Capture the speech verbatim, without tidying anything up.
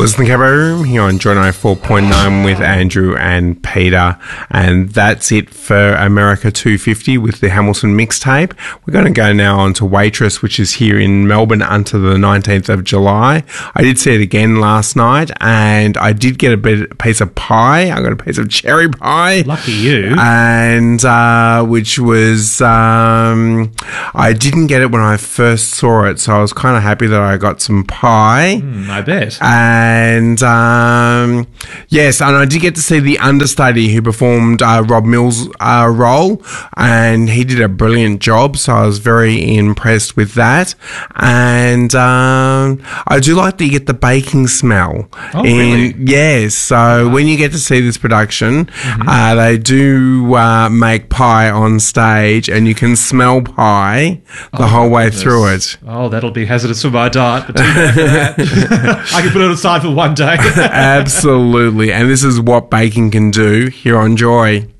listen to the Cabaret Room here on Joy ninety-four point nine with Andrew and Peter. And that's it for America two fifty with the Hamilton mixtape. We're going to go now on to Waitress, which is here in Melbourne until the nineteenth of July. I did see it again last night, and I did get a bit, a piece of pie. I got a piece of cherry pie. Lucky you. And uh, which was, um, I didn't get it when I first saw it, so I was kind of happy that I got some pie. Mm, I bet. And um, yes, and I did get to see the understudy who performed uh, Rob Mills' uh, role, and he did a brilliant job, so I was very impressed with that. And um, I do like that you get the baking smell. Oh, in, really? Yes, so wow. When you get to see this production, mm-hmm. uh, they do uh, make pie on stage, and you can smell pie the oh, whole way goodness. through it. Oh, that'll be hazardous for my diet, but too bad for that. I can put it aside for one day. Absolutely. And this is what baking can do here on Joy.